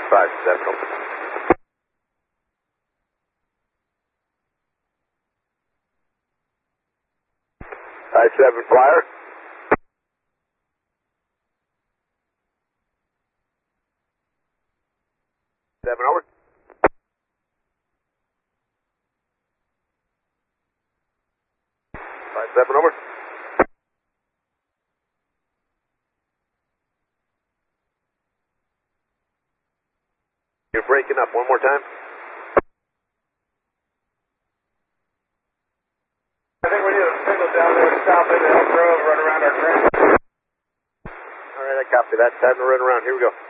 57, over. 57 flyer. 7, over. 57, over. You're breaking up. One more time. I think we need a signal down there south into Elk Grove, run around our train. All right, I copy that. Time to run around. Here we go.